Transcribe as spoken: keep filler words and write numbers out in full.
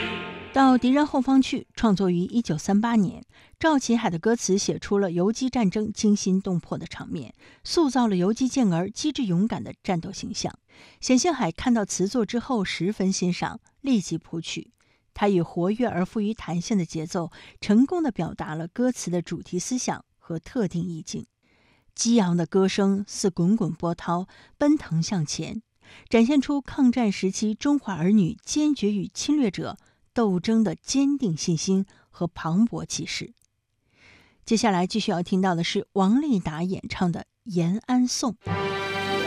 到敌人后方去创作于一九三八年，赵启海的歌词写出了游击战争惊心动魄的场面，塑造了游击健儿机智勇敢的战斗形象。冼星海看到词作之后十分欣赏，立即谱曲。他以活跃而富于弹性的节奏，成功地表达了歌词的主题思想和特定意境。激昂的歌声似滚滚波涛，奔腾向前，展现出抗战时期中华儿女坚决与侵略者斗争的坚定信心和磅礴气势。接下来继续要听到的是王丽达演唱的《延安颂》。